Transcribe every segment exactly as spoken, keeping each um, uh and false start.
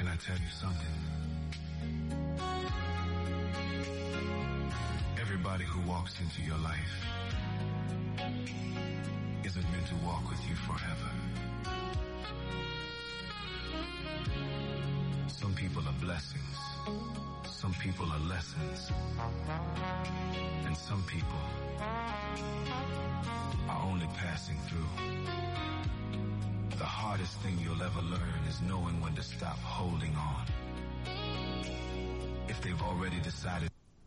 Can I tell you something? Everybody who walks into your life isn't meant to walk with you forever. Some people are blessings, some people are lessons, and some people are only passing through. The hardest thing you'll ever learn is knowing when to stop holding on. If they've already decided.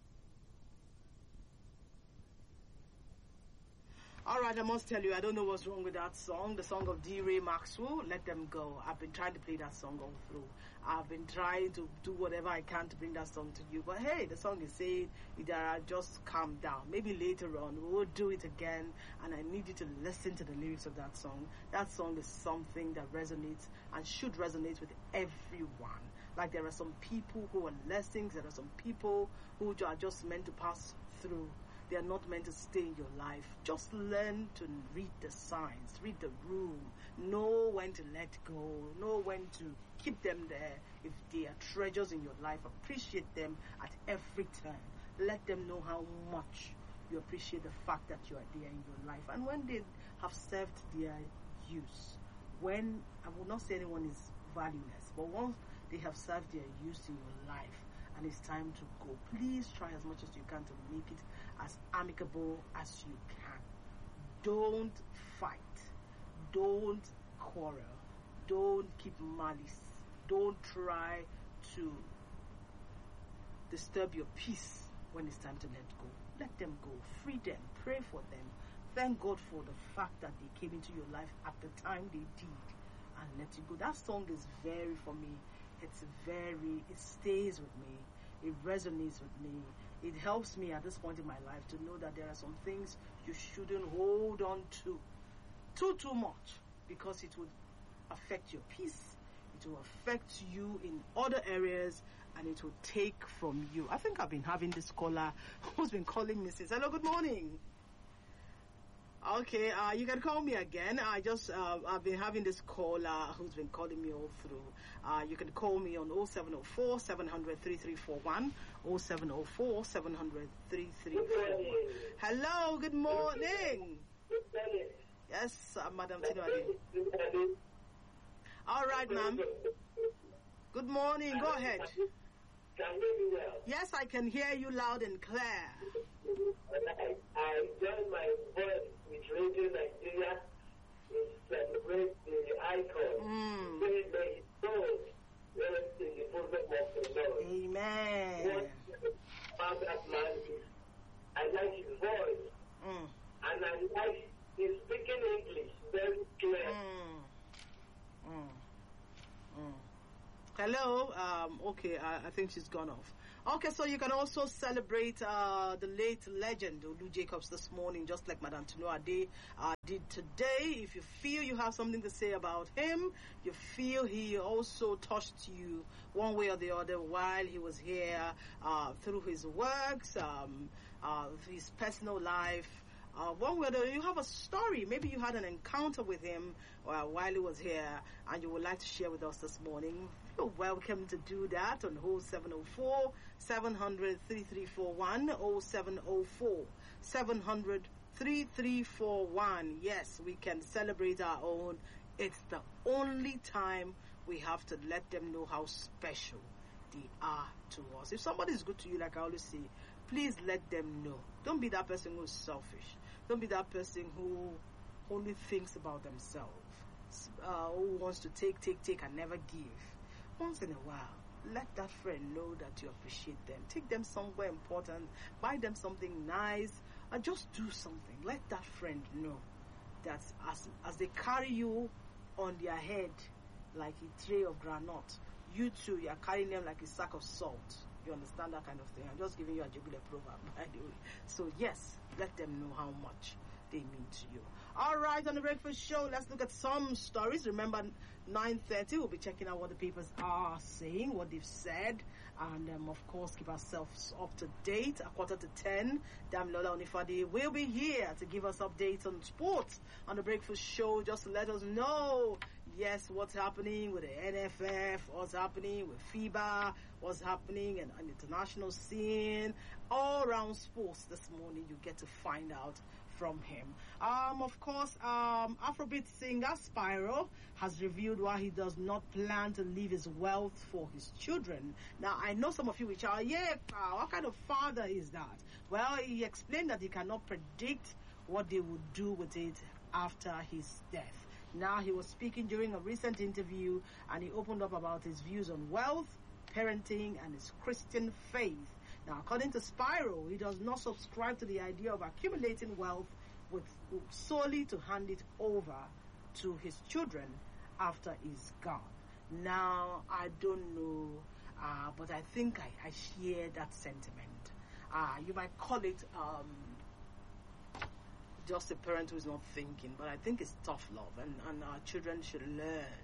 All right, I must tell you, I don't know what's wrong with that song. The song of D. Ray Maxwell, Let Them Go. I've been trying to play that song all through. I've been trying to do whatever I can to bring that song to you. But hey, the song is saying, Idara, just calm down. Maybe later on we will do it again, and I need you to listen to the lyrics of that song. That song is something that resonates and should resonate with everyone. Like there are some people who are lessons, there are some people who are just meant to pass through. They are not meant to stay in your life. Just learn to read the signs, read the room, know when to let go, know when to keep them there. If they are treasures in your life, appreciate them at every turn. Let them know how much you appreciate the fact that you are there in your life. And when they have served their use, when, I will not say anyone is valueless, but once they have served their use in your life, and it's time to go, please try as much as you can to make it as amicable as you can. Don't fight. Don't quarrel. Don't keep malice. Don't try to disturb your peace when it's time to let go. Let them go. Free them. Pray for them. Thank God for the fact that they came into your life at the time they did, and let you go. That song is very, for me, it's very, it stays with me. It resonates with me. It helps me at this point in my life to know that there are some things you shouldn't hold on to too, too much, because it would affect your peace. It will affect you in other areas, and it will take from you. I think I've been having this caller who's been calling me since. Hello, good morning. Okay, uh, you can call me again. I just, uh, I've been having this caller who's been calling me all through. Uh, you can call me on oh seven oh four, seven hundred, thirty-three forty-one, oh seven oh four, seven hundred, thirty-three forty-one. Hello, good morning. Yes, uh, Madam Tinuade. All right, ma'am. Good morning. Go ahead. Can you hear me well? Yes, I can hear you loud and clear. I, I joined my voice with Radio Nigeria to celebrate the icon. Mm. May may his soul rest in the bosom of the Lord. Amen. What about that man is, I like his voice. Mm. And I like his speaking English very clear. Mm. Mm. Mm. Hello. Um, okay, I, I think she's gone off. Okay, so you can also celebrate uh, the late legend Olu Jacobs this morning, just like Madam Tinuade uh, did today. If you feel you have something to say about him, you feel he also touched you one way or the other while he was here, uh, through his works, um, uh, his personal life. Uh, one way or the other, you have a story. Maybe you had an encounter with him uh, while he was here, and you would like to share with us this morning. You're welcome to do that on oh seven oh four, seven hundred, thirty-three forty-one, oh seven oh four, seven hundred, thirty-three forty-one. Yes, we can celebrate our own. It's the only time we have to let them know how special they are to us. If somebody is good to you, like I always say, please let them know. Don't be that person who's selfish. Don't be that person who only thinks about themselves, uh, who wants to take, take, take, and never give. Once in a while, let that friend know that you appreciate them. Take them somewhere important, buy them something nice, or just do something. Let that friend know that as as they carry you on their head like a tray of granite, you too, you are carrying them like a sack of salt. You understand that kind of thing? I'm just giving you a jubilee proverb, by the way. So yes, let them know how much they mean to you. All right, on the Breakfast Show, let's look at some stories. Remember, nine thirty, we'll be checking out what the papers are saying, what they've said, and um, of course, keep ourselves up to date. A quarter to ten, Damilola Onifade will be here to give us updates on sports on the Breakfast Show. Just let us know yes, what's happening with the N F F, what's happening with FIBA, what's happening in an international scene, all around sports this morning, you get to find out from him. Um, of course, um, Afrobeat singer Spyro has revealed why he does not plan to leave his wealth for his children. Now, I know some of you which are, yeah, uh, what kind of father is that? Well, he explained that he cannot predict what they would do with it after his death. Now, he was speaking during a recent interview, and he opened up about his views on wealth, parenting, and his Christian faith. Now, according to Spyro, he does not subscribe to the idea of accumulating wealth with solely to hand it over to his children after he's gone. Now, I don't know, uh, but I think I, I share that sentiment. Uh, you might call it um, just a parent who's not thinking, but I think it's tough love, and, and our children should learn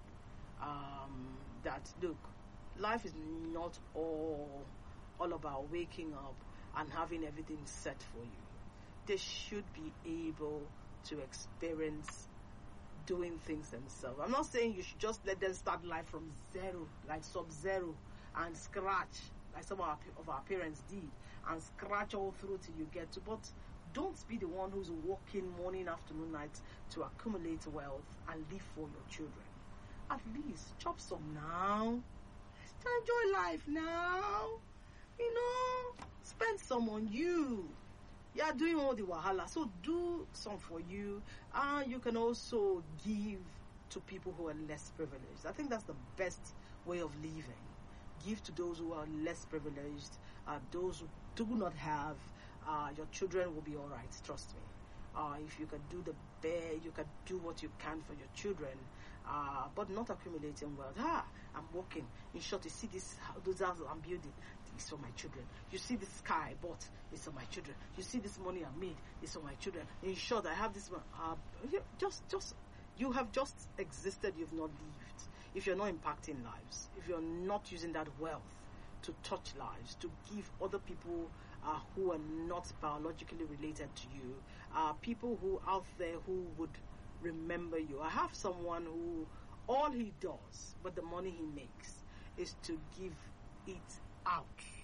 um, that, look, life is not all all about waking up and having everything set for you. They should be able to experience doing things themselves. I'm not saying you should just let them start life from zero, like sub-zero, and scratch, like some of our, of our parents did, and scratch all through till you get to, but don't be the one who's working morning, afternoon, night to accumulate wealth and live for your children. At least chop some now. Enjoy life now. You know, spend some on you. You are doing all the wahala, so do some for you. And uh, you can also give to people who are less privileged. I think that's the best way of living. Give to those who are less privileged, uh, those who do not have. Uh, your children will be all right, trust me. Uh, if you can do the bare, you can do what you can for your children, uh, but not accumulating wealth. Ah, I'm working. In short, you see this, those houses I'm building, it's for my children. You see this car I bought, it's for my children. You see this money I made, it's for my children. In short, I have this one. Uh, just, just, you have just existed, you've not lived. If you're not impacting lives, if you're not using that wealth to touch lives, to give other people uh, who are not biologically related to you, uh, people who out there who would remember you. I have someone who all he does, but the money he makes, is to give it out.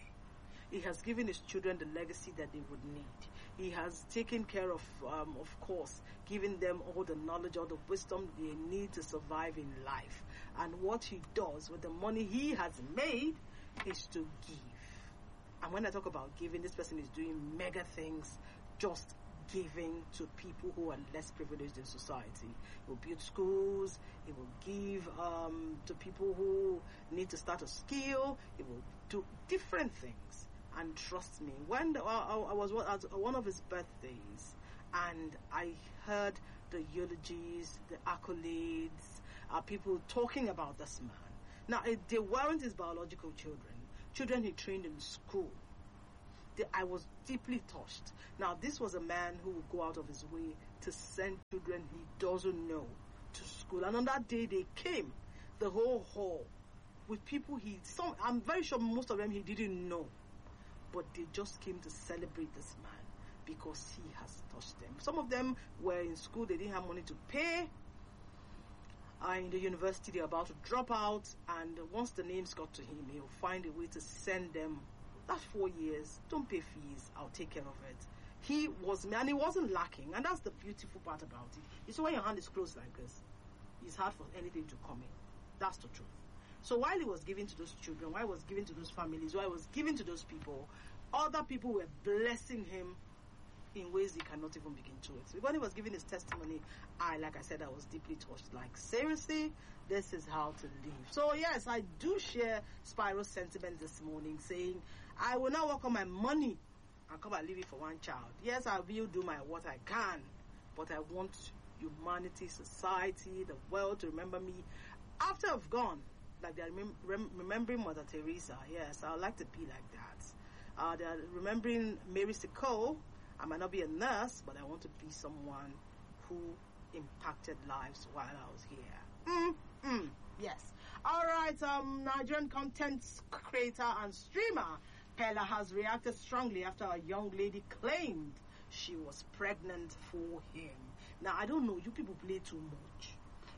He has given his children the legacy that they would need. He has taken care of, um, of course, giving them all the knowledge, all the wisdom they need to survive in life. And what he does with the money he has made is to give. And when I talk about giving, this person is doing mega things, just giving to people who are less privileged in society. It will build schools. It will give um, to people who need to start a skill. It will do different things. And trust me, when the, I, I was at one of his birthdays, and I heard the eulogies, the accolades, uh, people talking about this man. Now, it, they weren't his biological children. Children he trained in school. They, I was deeply touched. Now, this was a man who would go out of his way to send children he doesn't know to school. And on that day, they came, the whole hall, with people he, some, I'm very sure most of them he didn't know. But they just came to celebrate this man because he has touched them. Some of them were in school, they didn't have money to pay. Uh, in the university, they're about to drop out, and once the names got to him, he'll find a way to send them. That's four years. Don't pay fees. I'll take care of it. He was, and he wasn't lacking, and that's the beautiful part about it. You see, when your hand is closed like this, it's hard for anything to come in. That's the truth. So while he was giving to those children, while he was giving to those families, while he was giving to those people, other people were blessing him in ways he cannot even begin to it. When he was giving his testimony, I, like I said, I was deeply touched. Like, seriously, this is how to live. So, yes, I do share Spyro's sentiment this morning, saying, I will not work on my money and come and leave it for one child. Yes, I will do my what I can, but I want humanity, society, the world to remember me after I've gone. Like they're remem- rem- remembering Mother Teresa. Yes, I would like to be like that. Uh, they're remembering Mary Seacole. I might not be a nurse, but I want to be someone who impacted lives while I was here. Mm, mm, yes. All right, um, Nigerian content creator and streamer Pella has reacted strongly after a young lady claimed she was pregnant for him. Now, I don't know, you people play too much.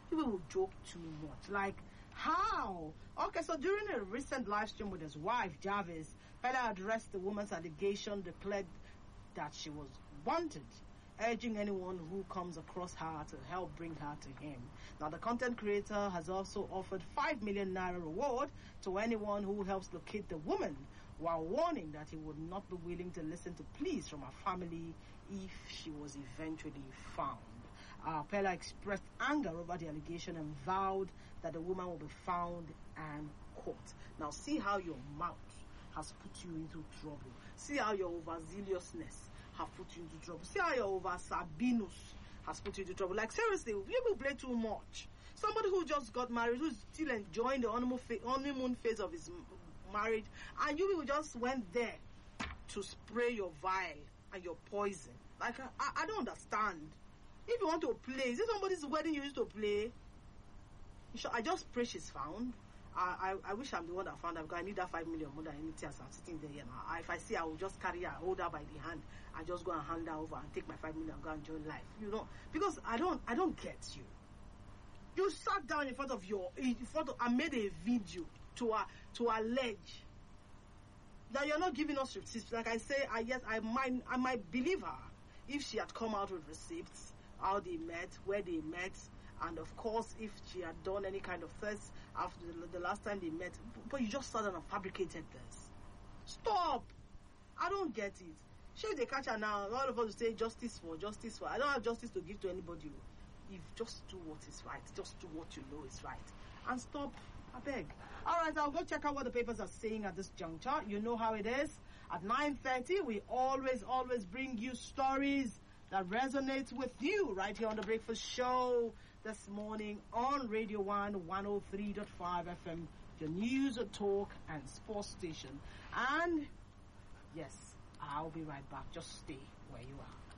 You will joke too much. Like, how? Okay, so during a recent live stream with his wife, Jarvis, Pella addressed the woman's allegation, declared that she was wanted, urging anyone who comes across her to help bring her to him. Now, the content creator has also offered five million naira reward to anyone who helps locate the woman, while warning that he would not be willing to listen to pleas from her family if she was eventually found. Uh, Pella expressed anger over the allegation and vowed that the woman will be found and caught. Now, see how your mouth has put you into trouble. See how your overzealousness has put you into trouble. See how your over Sabinus has put you into trouble. Like, seriously, people play too much. Somebody who just got married, who's still enjoying the honeymoon phase, honeymoon phase of his marriage, and you people just went there to spray your vial and your poison. Like, I, I don't understand. If you want to play, is it somebody's wedding you used to play? Should, I just pray she's found. I, I I wish I'm the one that found her, because I need that five million more than anything as I'm sitting there. You know, I, if I see her, I will just carry her, hold her by the hand, and just go and hand her over and take my five million and go and enjoy life. You know, because I don't I don't get you. You sat down in front of your in front of and made a video to uh, to allege that you're not giving us receipts. Like I say, I yes I might I might believe her if she had come out with receipts, how they met, where they met. And of course, if she had done any kind of test after the, the last time they met, but you just sat down and fabricated this. Stop! I don't get it. Should they catch her now? All of us will say justice for justice for. I don't have justice to give to anybody. If just do what is right, just do what you know is right, and stop. I beg. All right, I'll go check out what the papers are saying at this juncture. You know how it is. At nine thirty, we always, always bring you stories that resonate with you right here on the Breakfast Show. This morning on Radio one one oh three point five F M, your news, talk, and sports station. And yes, I'll be right back. Just stay where you are.